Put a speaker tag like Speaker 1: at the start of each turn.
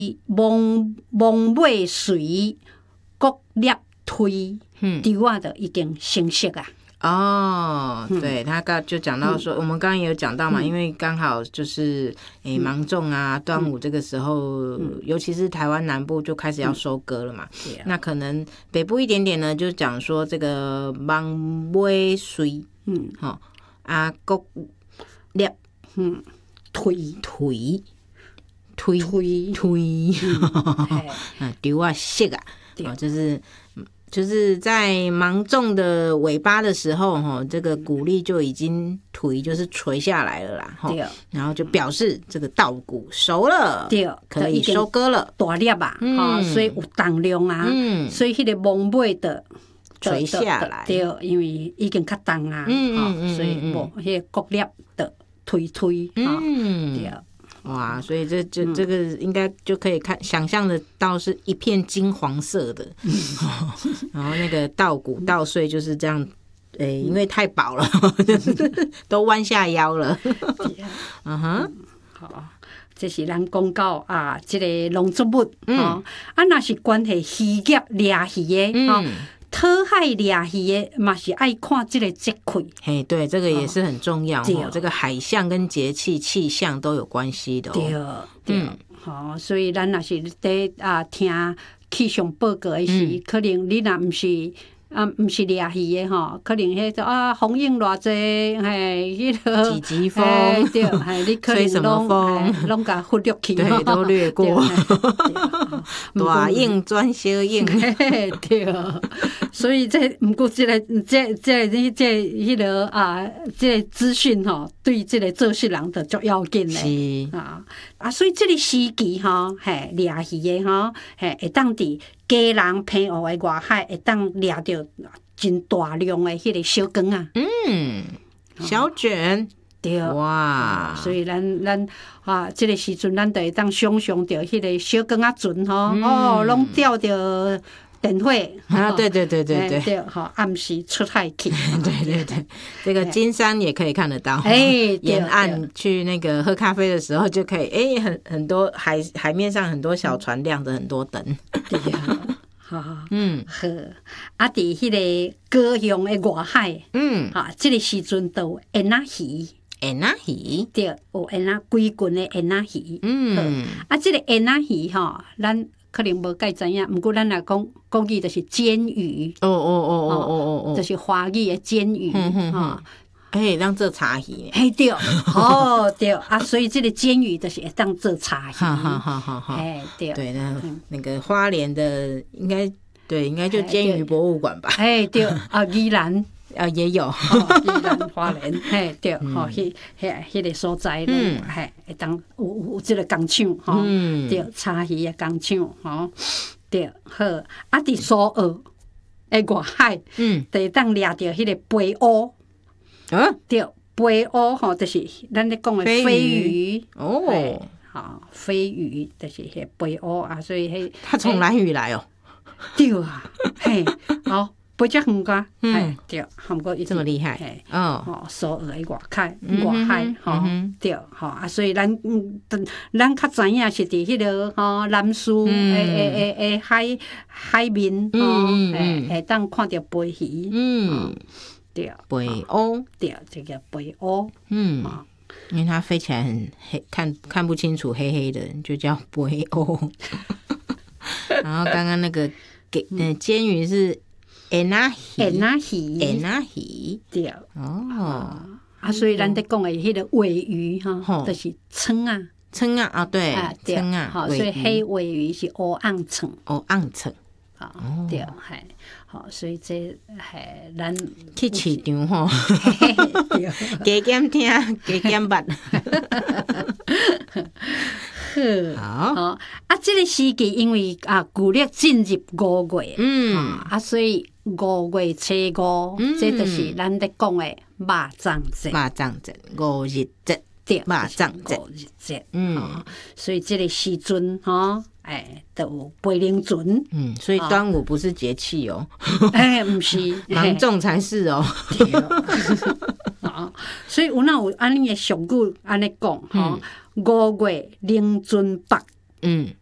Speaker 1: 蒙尾随国立推，稻啊就已经成熟啊。
Speaker 2: 哦，对，他刚就讲到说，我们刚刚也有讲到嘛，因为刚好就是芒种啊，端午这个时候，尤其是台湾南部就开始要收割了嘛。那可能北部一点点呢，就讲说这个芒尾水，啊，国立，推，稻啊熟啊，就是在芒种的尾巴的时候，这个谷粒就已经就是垂下来了啦，然后就表示这个稻谷熟了，可以收割了，
Speaker 1: 大粒啊，所以有重量啊，所以迄个芒尾的
Speaker 2: 垂下来，
Speaker 1: 对，因为已经较重啊，所以迄个谷粒的推，对。
Speaker 2: 哇，所以这个应该就可以想象得到是一片金黄色的，然后那个稻谷稻穗就是这样，因为太饱了，都弯下腰了。
Speaker 1: 好，这是咱讲到啊，这个农作物若是关系渔业掠鱼的讨海掠鱼的嘛是爱看这个节气，
Speaker 2: 嘿，对，这个也是很重要这个海象跟节气气象都有关系的
Speaker 1: 对，所以咱若是在听气象报告的时，可能你若毋是毋是掠鱼的可能迄风影偌济，迄个
Speaker 2: 几风，
Speaker 1: 对，你可能拢甲忽略去，
Speaker 2: 对，都略过。大影转小影，
Speaker 1: 对，所以毋过迄个资讯对这个做事人就足要紧嘞所以这个时期掠鱼的会当伫家人平湖的外海会当掠到真大量的迄个小竿啊，
Speaker 2: 小卷。
Speaker 1: 对，
Speaker 2: 哇！
Speaker 1: 所以咱这个时阵，咱就会当想象到迄个小竿仔船拢钓着电火对，暗时出海去，
Speaker 2: 对，这个金山也可以看得到，沿岸去那个喝咖啡的时候就可以，很多海面上很多小船亮着很多灯，
Speaker 1: 对好，伫迄个高雄的外海，这个时阵就有雁仔鱼。对，有雁仔几群的雁仔鱼。这个雁仔鱼咱可能无介知影，毋过咱来讲国语就是煎鱼。就是华语的煎鱼
Speaker 2: 当做茶鱼。
Speaker 1: 对，对所以这个煎鱼就是会当做茶鱼。
Speaker 2: 对，那个花莲的应该就煎鱼博物馆吧？
Speaker 1: 对，宜兰。
Speaker 2: 也有，
Speaker 1: 宜兰花莲，对，迄个所在，会当有这个工厂，对，茶鱼的工厂，对，好，伫苏澳的外海，就会当掠到迄个飞乌，对，飞乌就是咱咧讲的飞鱼，飞鱼就是迄飞乌所以
Speaker 2: 它从兰屿来哦，
Speaker 1: 对好。不只远个，对，韩国
Speaker 2: 这么厉害，
Speaker 1: 苏澳的外海，对，所以咱较知影是伫迄个南苏的海面，会当看到飞鱼，对，
Speaker 2: 飞乌，
Speaker 1: 对，这个飞乌，
Speaker 2: 因为它飞起来很黑，看不清楚，黑黑的，就叫飞乌。然后刚刚那个煎鱼是。雁仔鱼，对，所以咱在讲的迄个鲔鱼就是鲳啊，对，鲳啊，
Speaker 1: 所以迄鲔鱼是乌昂鲳，对，所以这咱
Speaker 2: 去市场加减听，加减捌。
Speaker 1: 好，这个时期因为旧历进入5月，所以5月初5，这就是咱在讲的肉粽节。
Speaker 2: 5日节，
Speaker 1: 对，
Speaker 2: 肉粽
Speaker 1: 节。所以这个时阵都有飞灵船。
Speaker 2: 所以端午不是节气哦，
Speaker 1: 不是，
Speaker 2: 芒种才是哦。
Speaker 1: 所以有安尼的俗语安尼讲，5月灵船北，